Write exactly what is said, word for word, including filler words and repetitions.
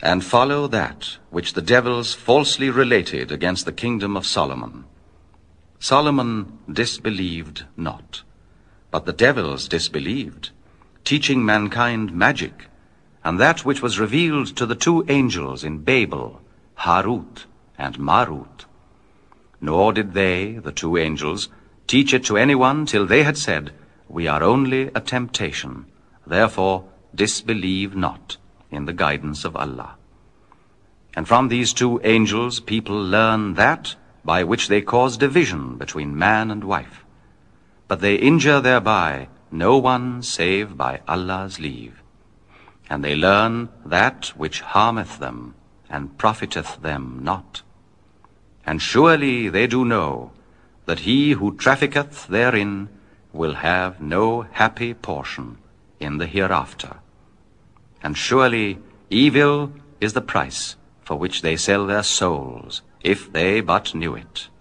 and follow that which the devils falsely related against the kingdom of Solomon. Solomon disbelieved not, but the devils disbelieved, teaching mankind magic, and that which was revealed to the two angels in Babel, Harut and Marut. Nor did they, the two angels, teach it to anyone till they had said, We are only a temptation, therefore disbelieve not in the guidance of Allah. And from these two angels people learn that by which they cause division between man and wife. But they injure thereby no one save by Allah's leave. And they learn that which harmeth them, and profiteth them not. And surely they do know that he who trafficketh therein will have no happy portion in the hereafter. And surely evil is the price for which they sell their souls, if they but knew it.